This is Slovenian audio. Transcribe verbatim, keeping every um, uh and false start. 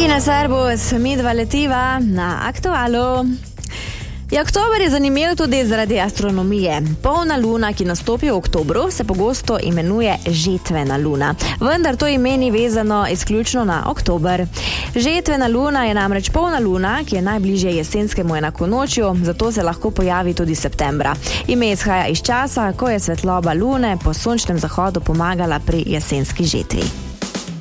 Bine, servus, midva letiva na Aktualu. Ja, oktober je zanimiv tudi zaradi astronomije. Polna luna, ki nastopi v oktobru, se pogosto imenuje žetvena luna. Vendar to ime ni vezano izključno na oktober. Žetvena luna je namreč polna luna, ki je najbližje jesenskemu enakonočju, zato se lahko pojavi tudi septembra. Ime izhaja iz časa, ko je svetloba lune po sončnem zahodu pomagala pri jesenski žetvi.